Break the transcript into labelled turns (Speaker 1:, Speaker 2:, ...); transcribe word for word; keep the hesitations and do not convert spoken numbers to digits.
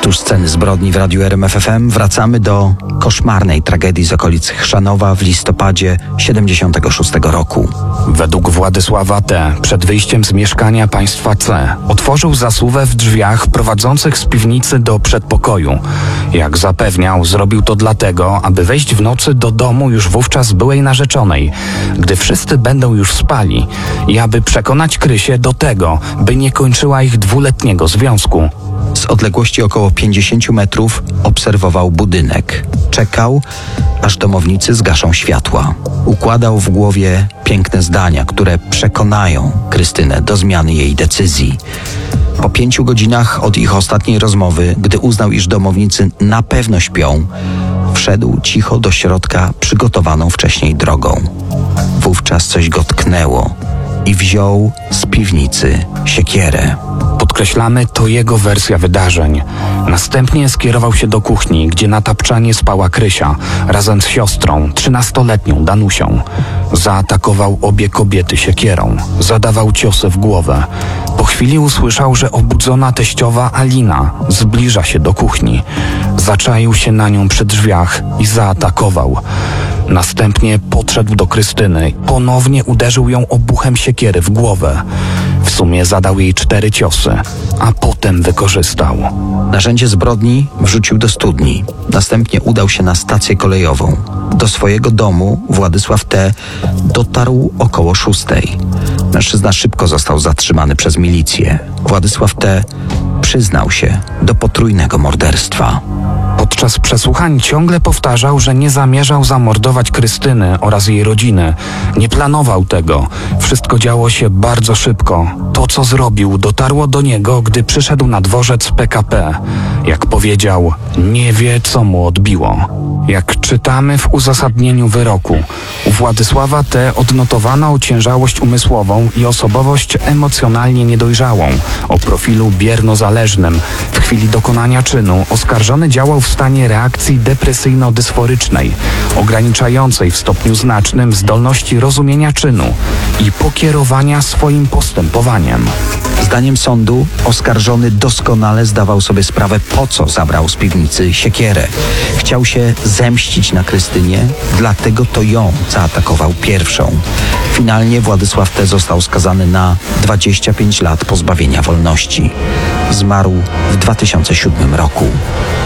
Speaker 1: Tu sceny zbrodni w Radiu R M F F M. Wracamy do koszmarnej tragedii z okolic Chrzanowa w listopadzie siedemdziesiątego szóstego roku.
Speaker 2: Według Władysława T. przed wyjściem z mieszkania państwa C. otworzył zasuwę w drzwiach prowadzących z piwnicy do przedpokoju. Jak zapewniał, zrobił to dlatego, aby wejść w nocy do domu już wówczas byłej narzeczonej, gdy wszyscy będą już spali, i aby przekonać Krysię do tego, by nie kończyła ich dwuletniego związku.
Speaker 1: Z odległości około pięćdziesięciu metrów obserwował budynek. Czekał, aż domownicy zgaszą światła. Układał w głowie piękne zdania, które przekonają Krystynę do zmiany jej decyzji. Po pięciu godzinach od ich ostatniej rozmowy, gdy uznał, iż domownicy na pewno śpią, wszedł cicho do środka przygotowaną wcześniej drogą. Wówczas coś go tknęło i wziął z piwnicy siekierę.
Speaker 2: Podkreślamy, to jego wersja wydarzeń. Następnie skierował się do kuchni, gdzie na tapczanie spała Krysia, razem z siostrą, trzynastoletnią Danusią. Zaatakował obie kobiety siekierą. Zadawał ciosy w głowę. Po chwili usłyszał, że obudzona teściowa Alina zbliża się do kuchni. Zaczaił się na nią przy drzwiach i zaatakował. Następnie podszedł do Krystyny. Ponownie uderzył ją obuchem siekiery w głowę. W sumie zadał jej cztery ciosy, a potem wykorzystał.
Speaker 1: Narzędzie zbrodni wrzucił do studni. Następnie udał się na stację kolejową. Do swojego domu Władysław T. dotarł około szóstej. Mężczyzna szybko został zatrzymany przez milicję. Władysław T. przyznał się do potrójnego morderstwa.
Speaker 2: Podczas przesłuchań ciągle powtarzał, że nie zamierzał zamordować Krystyny oraz jej rodziny. Nie planował tego. Wszystko działo się bardzo szybko. To, co zrobił, dotarło do niego, gdy przyszedł na dworzec P K P. Jak powiedział, nie wie, co mu odbiło. Jak czytamy w uzasadnieniu wyroku, u Władysława T. odnotowano ociężałość umysłową i osobowość emocjonalnie niedojrzałą, o profilu biernozależnym. W chwili dokonania czynu oskarżony działał w stanie reakcji depresyjno-dysforycznej, ograniczającej w stopniu znacznym zdolności rozumienia czynu i pokierowania swoim postępowaniem.
Speaker 1: Zdaniem sądu oskarżony doskonale zdawał sobie sprawę, po co zabrał z piwnicy siekierę. Chciał się zemścić na Krystynie, dlatego to ją zaatakował pierwszą. Finalnie Władysław T. został skazany na dwadzieścia pięć lat pozbawienia wolności. Zmarł w dwa tysiące siódmym roku.